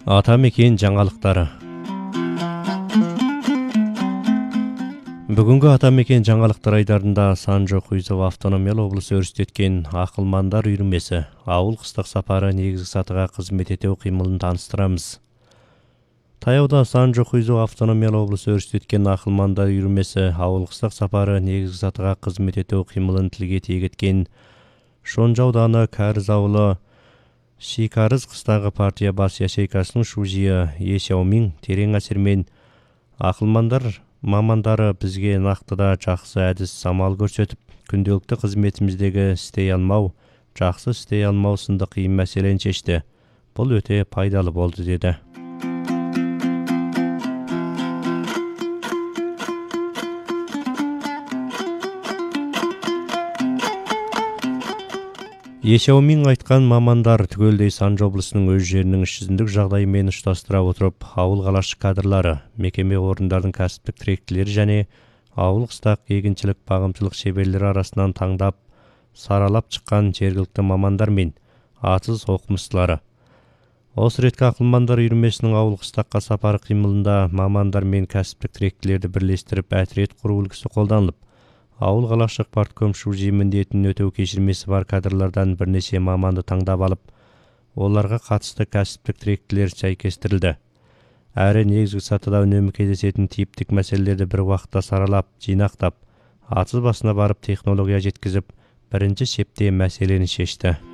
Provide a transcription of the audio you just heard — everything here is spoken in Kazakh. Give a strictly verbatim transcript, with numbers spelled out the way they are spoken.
Атамекен жаңалықтары. Бүгінгі Атамекен жаңалықтар айдарында Санжо-Куйзов автономиялы облысы өрістеткен ақылмандар үйірмесі ауыл қыстақ сапары негізгі сатыға қызмет ету қимылын таныстырамыз. Таяуда Санжо-Куйзов автономиялы облысы өрістеткен ақылмандар үйірмесі ауыл қыстақ сапары негізгі сатыға қызмет ету қимылын тілге тиек еткен Шонжа ауданы Кәріз ауылы Шикарыз қыстағы партия бас ячейкасының шужиы Е Сяомин терең әсермен ақылмандар мамандары бізге нақтыда жақсы әдіс самал көрсетіп, күнделікті қызметіміздегі істей алмау, жақсы істей алмау сынды қиын мәселені шешті. Бұл өте пайдалы болды деді. Е Сяомин айтқан мамандар түгелдей Санжо облысының өз жерінің ішізіндік жағдайымен ұштастыра отырып, ауыл қалашық кадрлары, мекеме орындардың кәсіптік тіректілері және ауыл қыстақ егіншілік бағымшылық шеберлері арасынан таңдап, саралап шыққан жергілікті мамандар мен атыз оқымыстылары. Осы реткі ақылмандар үйірмесінің ауыл қыстаққа сапары қимылында мамандар мен кәсіптік тіректілерді бірлестіріп әтрет құру үлгісі қолданылып, ауыл қалашық партком шужи міндетін өтеу кешірмесі бар кадрлардан бірнеше маманды таңдап алып, оларға қатысты кәсіптік тіректілер сәйкестірілді. Әрі негізгі сатыда үнемі кездесетін типтік мәселелерді бір уақытта саралап, жинақтап, атыз басына барып технология жеткізіп, бірінші шепте мәселені шешті.